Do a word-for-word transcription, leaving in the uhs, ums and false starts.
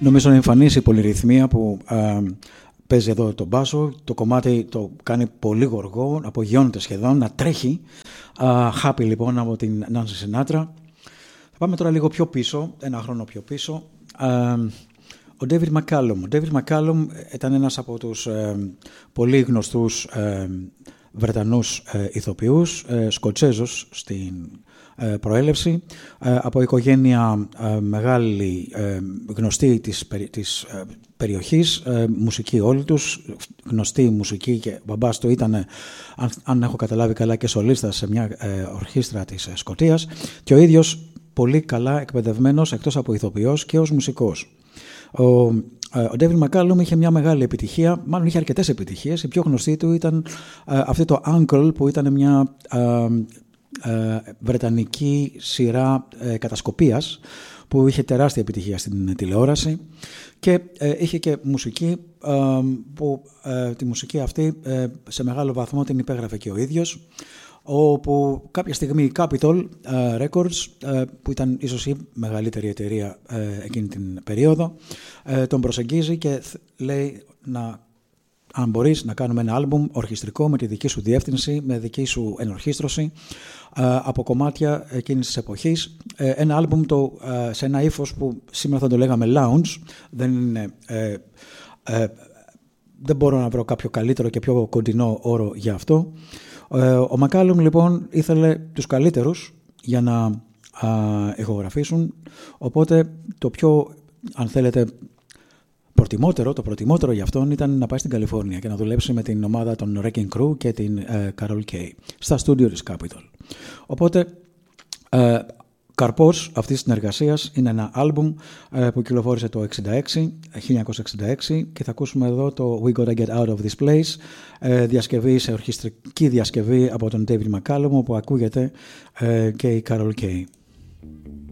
Νομίζω να εμφανίσει η πολυρυθμία που α, παίζει εδώ τον μπάσο. Το κομμάτι το κάνει πολύ γοργό, απογειώνεται σχεδόν, να τρέχει. Happy λοιπόν από την Nancy Sinatra. Θα πάμε τώρα λίγο πιο πίσω, ένα χρόνο πιο πίσω. Α, ο David McCallum. Ο David McCallum ήταν ένας από τους ε, πολύ γνωστούς ε, Βρετανούς ε, ηθοποιούς, ε, Σκοτσέζος στην ε, προέλευση, ε, από οικογένεια ε, μεγάλη ε, γνωστή της, της ε, περιοχής, ε, μουσική όλοι τους, γνωστή μουσική, και ο μπαμπάς του ήταν, αν, αν έχω καταλάβει καλά, και σολίστας σε μια ε, ορχήστρα της ε, Σκωτίας, και ο ίδιος πολύ καλά εκπαιδευμένος, εκτός από ηθοποιός, και ως μουσικός. Ο, ο David McCallum είχε μια μεγάλη επιτυχία, μάλλον είχε αρκετές επιτυχίες. Η πιο γνωστή του ήταν ε, αυτή το Uncle, που ήταν μια ε, ε, βρετανική σειρά ε, κατασκοπίας που είχε τεράστια επιτυχία στην τηλεόραση, και ε, είχε και μουσική ε, που ε, τη μουσική αυτή ε, σε μεγάλο βαθμό την υπέγραφε και ο ίδιος, όπου κάποια στιγμή η Capitol uh, Records, uh, που ήταν ίσως η μεγαλύτερη εταιρεία uh, εκείνη την περίοδο, uh, τον προσεγγίζει και λέει να, αν μπορείς να κάνουμε ένα άλμπουμ ορχιστρικό με τη δική σου διεύθυνση, με δική σου ενορχίστρωση, uh, από κομμάτια εκείνης της εποχής. Uh, ένα άλμπουμ το, uh, σε ένα ύφος που σήμερα θα το λέγαμε lounge, δεν είναι... Uh, uh, δεν μπορώ να βρω κάποιο καλύτερο και πιο κοντινό όρο για αυτό. Ο McCallum λοιπόν ήθελε τους καλύτερους για να α, ηχογραφήσουν, οπότε το πιο, αν θέλετε, προτιμότερο, το προτιμότερο για αυτόν ήταν να πάει στην Καλιφόρνια και να δουλέψει με την ομάδα των Wrecking Crew και την ε, Carol Kay στα στούντιο της Capitol. Οπότε ε, καρπός αυτής της συνεργασίας είναι ένα άλμπουμ ε, που κυκλοφόρησε το χίλια εννιακόσια εξήντα έξι, και θα ακούσουμε εδώ το We Gotta Get Out of This Place, ε, διασκευή σε ορχιστρική διασκευή από τον David McCallum, όπου ακούγεται ε, και η Carol Kay.